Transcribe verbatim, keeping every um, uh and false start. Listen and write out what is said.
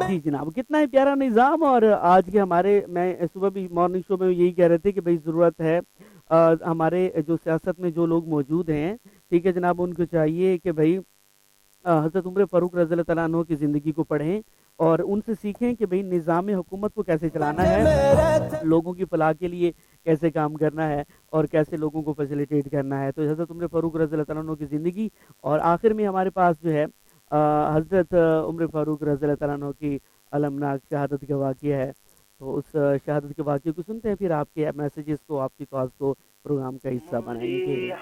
जी जनाब, कितना ही प्यारा निज़ाम। और आज के हमारे मैं सुबह भी मॉर्निंग शो में यही कह रहे थे कि भाई ज़रूरत है अ, हमारे जो सियासत में जो लोग मौजूद हैं, ठीक है जनाब, उनको चाहिए कि भाई अ, हज़रत उमर फ़ारूक रज़ी अल्लाह तआला अन्हु की ज़िंदगी को पढ़ें और उनसे सीखें कि भई निज़ाम हुकूमत को कैसे चलाना है, लोगों की फलाह के लिए कैसे काम करना है और कैसे लोगों को फैसिलिटेट करना है। तो हज़रत उमर फ़ारूक रज़ी अल्लाह तआला अन्हु की ज़िंदगी और आखिर में हमारे पास जो है अ, हज़रत उमर फ़ारूक रज़ी अल्लाह तआला अन्हु की अलमनाक शहादत का वाक़या है। तो उस अ, शहादत के वाक़ये को सुनते हैं, फिर आपके मैसेजेस को, आपकी कॉल्स को प्रोग्राम का हिस्सा बनाएँगे।